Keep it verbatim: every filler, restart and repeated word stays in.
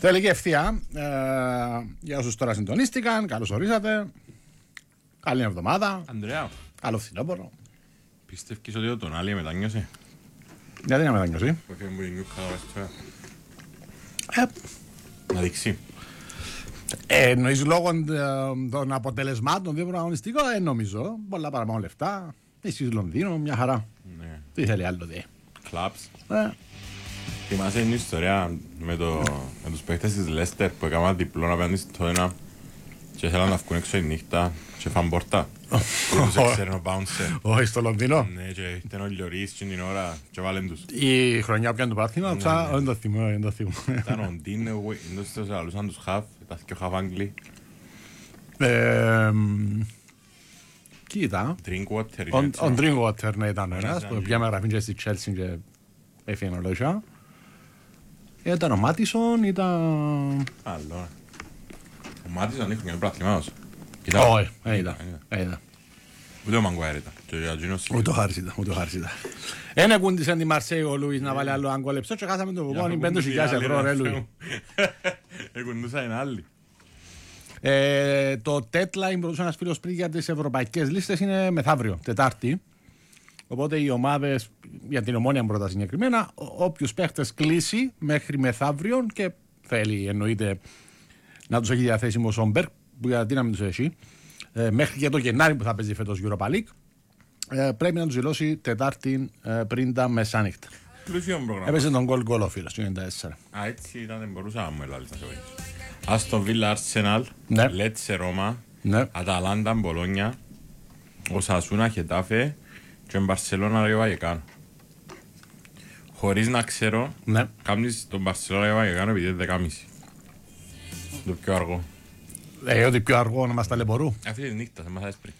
Τελική ευθεία. Ε, για όσους τώρα συντονίστηκαν, καλώς ορίσατε. Καλή εβδομάδα. Ανδρέα, Καλό φθινόπωρο. πιστεύεις ότι ο Τονάλι μετανιώσε? Γιατί να μετανιώσει. Που έφυγε από την Newcastle Ε, να δείξει. ε, εννοείς λόγω ε, των αποτελεσμάτων των δύο πρωταγωνιστικών, ε, νομίζω. Πολλά παραπάνω λεφτά. Εσείς Λονδίνο, μια χαρά. Ναι. Τι θέλει άλλο δε. Κλαμπς. Ε, Θυμάσαι την ιστορία με, το, με τους παίκτες της Leicester που έκαναν διπλό απέναντι στο Tottenham και ήθελαν να βγουν έξω η νύχτα και φαν πόρτα. Και τους έξερε ο bouncer. όχι στο Λονδίνο. Ναι, και ήταν ο Λιωρίς και την ώρα και βάλεν τους. Η χρονιά που πιάνε το πάθημα, Ναι, ψά, ναι. δεν το θυμώ, δεν το θυμώ. Ήταν ο Ντίνεουι, τους αλούσαν τους χαφ, τα και ο χαφ Άγγλοι. Ε, μ, Κοίτα. Drinkwater. Ο ο Drinkwater ναι, ήταν ένας ήταν που λίγο. πιάμε γραφήν και στη Chelsea και έφυγε ο Λόγια. Ήταν ο Μάτισον, ήταν... Άλλο. Ο Μάτις δεν είχε πλαθυμάος. Όχι, δεν ήταν. δεν ήταν. Ούτε ο Μαγκουάιρ ήταν. Και ο Αγγίνος Ούτε ο Χάρης ήταν, ούτε ο Χάρης ήταν. Ένα κούντισε τη Μαρσέη ο Λούις να βάλει άλλο άγκο λεπτό και χάσαμε το κουπόνι πέντε χιλιάδες ευρώ ρε Λούις. Εκουντούσα είναι άλλοι. Ε, το deadline που ένας φίλος πριν για τις ευρωπαϊκές λίστες είναι μεθαύριο, Τετάρτη. Οπότε οι ομάδες, για την Ομόνια πρώτα συγκεκριμένα, ό- όποιους παίχτες κλείσει μέχρι μεθαύριο και θέλει εννοείται να τους έχει διαθέσιμο ο Σόμπερ, που γιατί να μην τους έχει, ε, μέχρι και το Γενάρη που θα παίζει φέτος Europa League, ε, πρέπει να τους δηλώσει Τετάρτη ε, πριν τα μεσάνυχτα. Πλούσιο πρόγραμμα. Έπαιζε τον γκολ γκολ ο φίλος, του ενενήντα τέσσερα. Α, έτσι ήταν, δεν μπορούσα να μου ελάλεις να σε βοηθήσω. Άστον Βίλα Αρσενάλ, Ναι. Λέτσε Ρώμα, Ναι. Αταλάντα Μπολόνια, Οσασούνα Χετάφε και Μπαρσελώνα Ρέο Βαγεκάνο. Χωρίς να ξέρω, Ναι. κάμνεις τον Μπαρσελώνα Ρέο Βαγεκάνο επειδή είναι δεκάμιση. Το πιο αργό. Ε, ότι πιο αργό να μας ταλαιπωρούν. Αυτή τη νύχτα, θα μας άρεσε πριν.